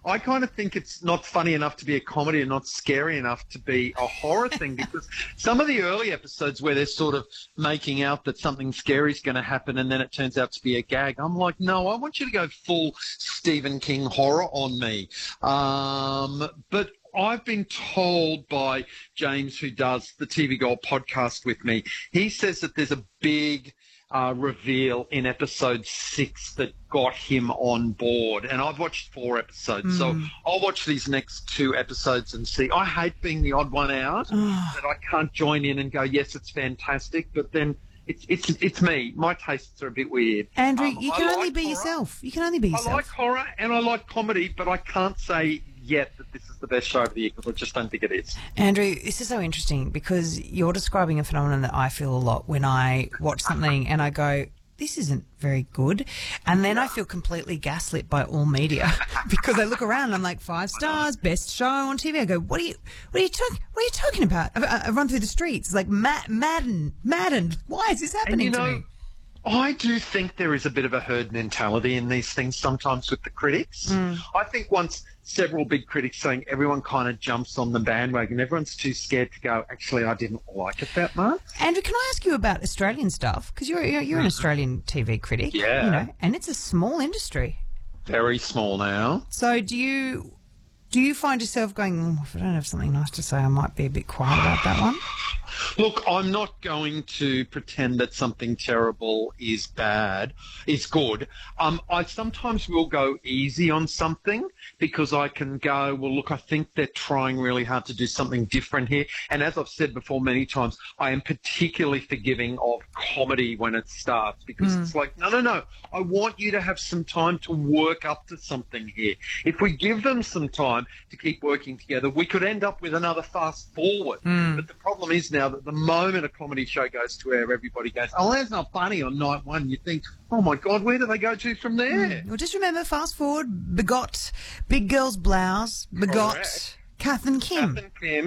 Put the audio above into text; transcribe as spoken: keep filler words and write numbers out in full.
I kind of think it's not funny enough to be a comedy and not scary enough to be a horror thing, because some of the early episodes where they're sort of making out that something scary is going to happen and then it turns out to be a gag, I'm like, no, I want you to go full Stephen King horror on me. Um, but I've been told by James, who does the T V Gold podcast with me, he says that there's a big uh, reveal in episode six that got him on board. And I've watched four episodes, mm. so I'll watch these next two episodes and see. I hate being the odd one out, that I can't join in and go, yes, it's fantastic, but then It's it's it's me. My tastes are a bit weird. Andrew, um, you can I only like be horror. yourself. You can only be yourself. I like horror and I like comedy, but I can't say yet that this is the best show of the year because I just don't think it is. Andrew, this is so interesting because you're describing a phenomenon that I feel a lot when I watch something and I go, this isn't very good. And then I feel completely gaslit by all media because I look around and I'm like, five stars, best show on T V. I go, what are you, what are you talking, what are you talking about? I, I run through the streets like mad, maddened, maddened. Why is this happening and you know, to me? I do think there is a bit of a herd mentality in these things sometimes with the critics. Mm. I think once several big critics saying everyone kind of jumps on the bandwagon, everyone's too scared to go, actually, I didn't like it that much. Andrew, can I ask you about Australian stuff? Because you're, you're you're an Australian T V critic. Yeah. You know, and it's a small industry. Very small now. So do you do you find yourself going, oh, if I don't have something nice to say, I might be a bit quiet about that one? Look, I'm not going to pretend that something terrible is bad. It's good. Um, I sometimes will go easy on something because I can go, well, look, I think they're trying really hard to do something different here. And as I've said before many times, I am particularly forgiving of comedy when it starts because mm. it's like, no, no, no. I want you to have some time to work up to something here. If we give them some time to keep working together, we could end up with another Fast Forward. Mm. But the problem is now that the moment a comedy show goes to air, everybody goes, oh, that's not funny on night one. You think, oh, my God, where do they go to from there? Mm. Well, just remember, Fast Forward begot Big Girls Blouse, begot Correct. Kath and Kim. Kath and Kim.